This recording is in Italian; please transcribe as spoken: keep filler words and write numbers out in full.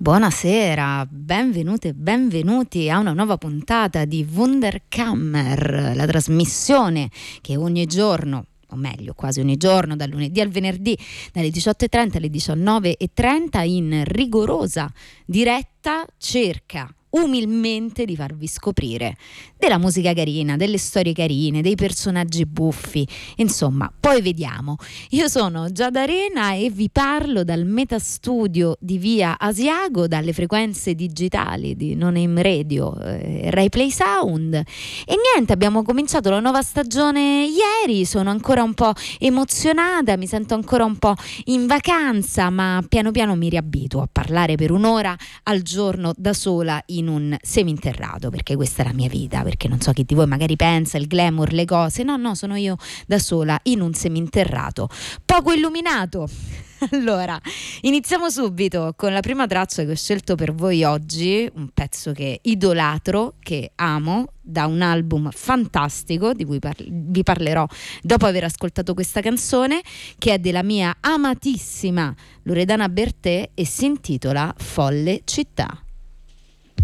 Buonasera, benvenute e benvenuti a una nuova puntata di Wunderkammer, la trasmissione che ogni giorno, o meglio quasi ogni giorno, dal lunedì al venerdì, dalle diciotto e trenta alle diciannove e trenta, in rigorosa diretta cerca umilmente di farvi scoprire della musica carina, delle storie carine, dei personaggi buffi, insomma, poi vediamo. Io sono Giada Arena e vi parlo dal metastudio di via Asiago, dalle frequenze digitali di No Name Radio, eh, Rai Play Sound. E niente, abbiamo cominciato la nuova stagione ieri, sono ancora un po' emozionata, mi sento ancora un po' in vacanza, ma piano piano mi riabituo a parlare per un'ora al giorno da sola in un seminterrato, perché questa è la mia vita, perché non so chi di voi magari pensa il glamour, le cose, no no, sono io da sola in un seminterrato poco illuminato. Allora, iniziamo subito con la prima traccia che ho scelto per voi oggi, un pezzo che idolatro, che amo, da un album fantastico di cui par- vi parlerò dopo aver ascoltato questa canzone, che è della mia amatissima Loredana Bertè e si intitola Folle città.